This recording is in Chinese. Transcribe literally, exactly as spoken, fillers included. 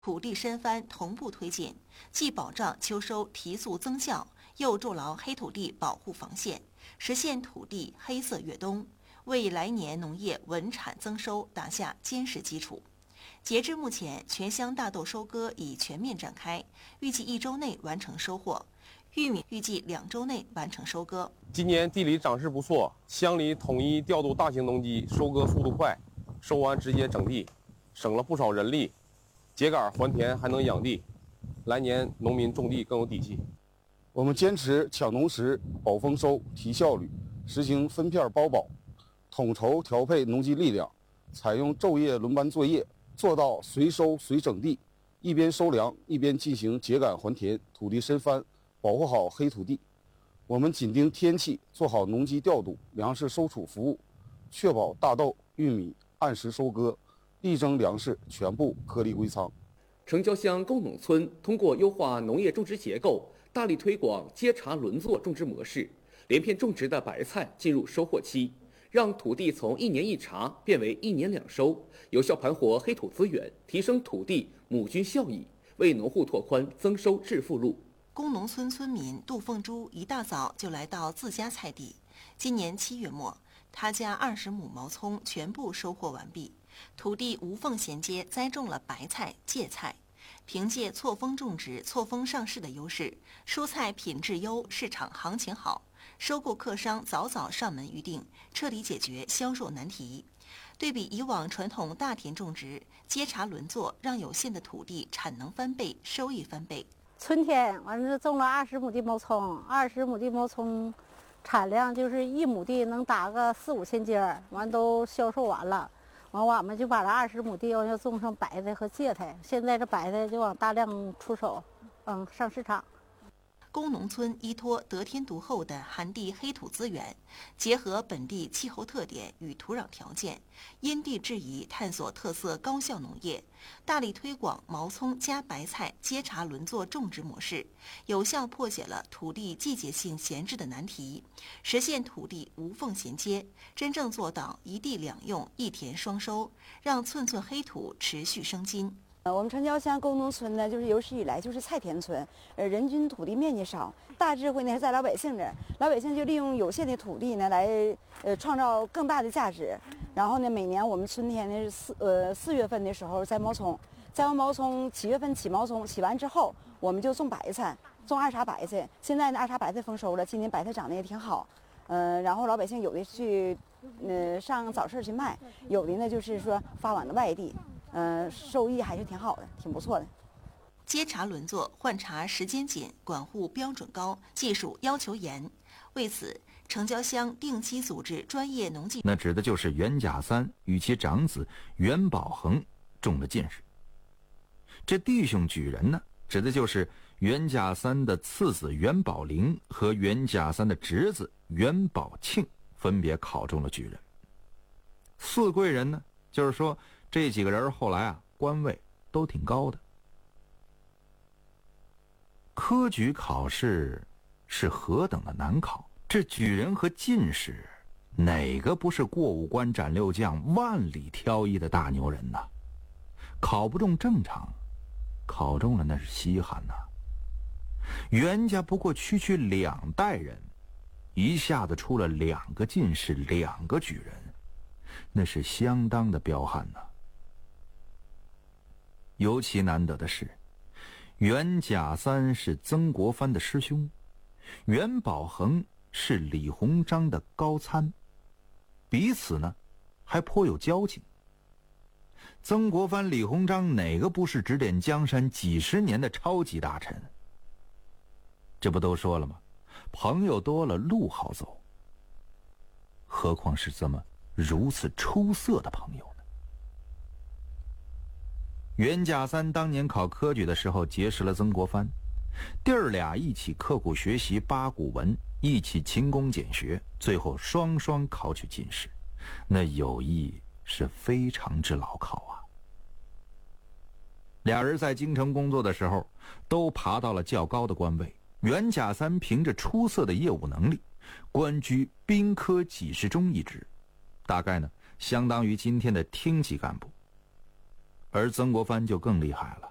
土地申番同步推进，既保障秋收提速增效，又筑牢黑土地保护防线，实现土地黑色越冬，为来年农业稳产增收打下坚实基础。截至目前，全乡大豆收割已全面展开，预计一周内完成收获。玉米预计两周内完成收割。 今年地里长势不错，乡里统一调度大型农机，收割速度快，收完直接整地，省了不少人力。秸秆还田还能养地，来年农民种地更有底气。 我们坚持抢农时、保丰收、提效率，实行分片包保，统筹调配农机力量，采用昼夜轮班作业，做到随收随整地，一边收粮一边进行秸秆还田、土地申番，保护好黑土地。我们紧盯天气，做好农机调度、粮食收储服务，确保大豆、玉米按时收割，力争粮食全部颗粒归仓。 城郊乡工农村通过优化农业种植结构，大力推广接茬轮作种植模式，连片种植的白菜进入收获期，让土地从一年一茬变为一年两收，有效盘活黑土资源，提升土地母菌效益，为农户拓宽增收致富路。 工农村村民杜凤珠一大早就来到自家菜地，今年七月末，他家二十亩毛葱全部收获完毕，土地无缝衔接栽种了白菜、芥菜。凭借错峰种植、错峰上市的优势，蔬菜品质优，市场行情好，收购客商早早上门预定，彻底解决销售难题。对比以往传统大田种植，接茬轮作让有限的土地产能翻倍，收益翻倍。 春天完了种了二十亩地毛葱，二十亩地毛葱产量就是一亩地能打个四五千斤儿，完都销售完了。完，我们就把这二十亩地要种上白菜和芥菜，现在这白菜就往大量出手，嗯，上市场。 工农村依托得天独厚的寒地黑土资源，结合本地气候特点与土壤条件，因地制宜探索特色高效农业，大力推广毛葱加白菜接茬轮作种植模式，有效破解了土地季节性闲置的难题，实现土地无缝衔接，真正做到一地两用、一田双收，让寸寸黑土持续生金。 呃，我们城郊乡工农村呢，就是有史以来就是菜田村，呃，人均土地面积少，大智慧呢是在老百姓这儿，老百姓就利用有限的土地呢来呃创造更大的价值。然后呢，每年我们春天呢是四呃四月份的时候栽毛葱，栽完毛葱，七月份起毛葱，起完之后我们就种白菜，种二茬白菜。现在呢二茬白菜丰收了，今年白菜长得也挺好，呃，然后老百姓有的去呃上早市去卖，有的呢就是说发往了外地。嗯、呃，收益还是挺好的，挺不错的。 接茬轮作换茬时间紧，管护标准高，技术要求严。为此，城郊乡定期组织专业农技， 那指的就是袁甲三与其长子袁宝恒中了进士。这弟兄举人呢，指的就是袁甲三的次子袁宝龄和袁甲三的侄子袁宝庆分别考中了举人。四贵人呢，就是说这几个人后来啊，官位都挺高的。科举考试是何等的难考，这举人和进士哪个不是过五关斩六将、万里挑一的大牛人呢？考不中正常，考中了那是稀罕呐。袁家不过区区两代人，一下子出了两个进士，两个举人，那是相当的彪悍呐。尤其难得的是，袁甲三是曾国藩的师兄，袁宝恒是李鸿章的高参，彼此呢还颇有交情。曾国藩、李鸿章哪个不是指点江山几十年的超级大臣？这不都说了吗？朋友多了路好走，何况是这么如此出色的朋友呢？袁甲三当年考科举的时候结识了曾国藩，弟儿俩一起刻苦学习八股文，一起勤工俭学，最后双双考取进士，那友谊是非常之牢靠啊。俩人在京城工作的时候都爬到了较高的官位，袁甲三凭着出色的业务能力官居兵科给事中一职，大概呢相当于今天的厅级干部。而曾国藩就更厉害了，